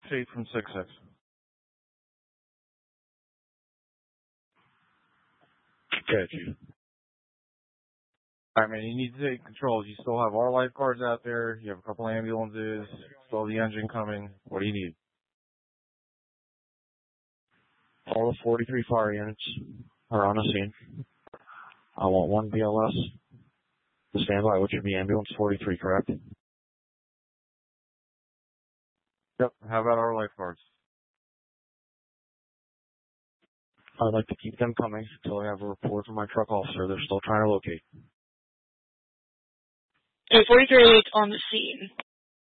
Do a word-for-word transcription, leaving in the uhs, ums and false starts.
Eight from six six. Okay, Chief. All right, man, you need to take control. You still have our lifeguards out there. You have a couple ambulances. Still have the engine coming. What do you need? All the forty-three fire units are on the scene. I want one B L S to stand by, which would be ambulance forty-three, correct? Yep. How about our lifeguards? I'd like to keep them coming until I have a report from my truck officer. They're still trying to locate. A forty-three on the scene.